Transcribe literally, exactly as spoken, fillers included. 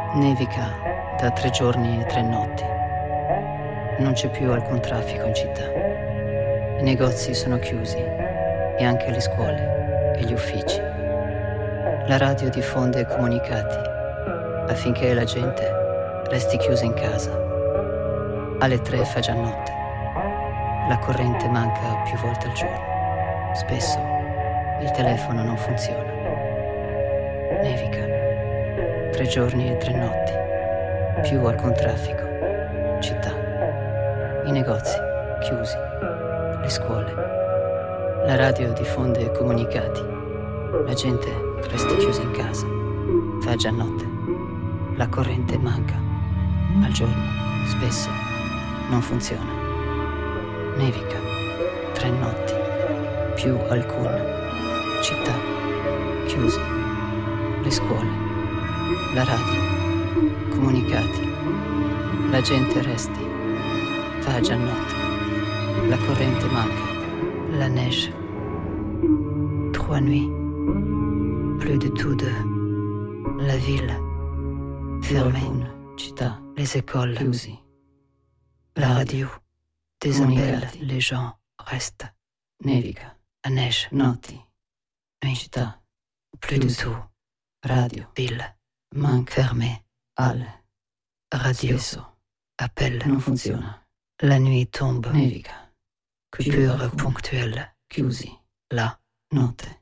Nevica da tre giorni e tre notti. Non c'è più alcun traffico in città. I negozi sono chiusi e anche le scuole e gli uffici. La radio diffonde comunicati affinché la gente resti chiusa in casa. Alle tre fa già notte. La corrente manca più volte al giorno. Spesso il telefono non funziona. Nevica. Tre giorni e tre notti. Più alcun traffico. Città. I negozi chiusi. Le scuole. La radio diffonde comunicati. La gente resta chiusa in casa. Fa già notte. La corrente manca. Al giorno. Spesso non funziona. Nevica. Tre notti. Più alcun. Città. Chiusi. Le scuole. La radio. Comunicati. La gente resti. Fa già notte. La corrente manca. La neige. Trois nuits. Plus du tout de la ville. Fermée. Città. Les écoles. Chiusi. La radio. Des appels. Les gens restent. Nevica. La neige. Notti. Città. Plus du tout. Radio. Ville. Manque. Fermé. Alle. Radio. Spesso. Appel. Non funziona. La nuit tombe. Nevica. Coupure ponctuelle. Chiusi. La notte.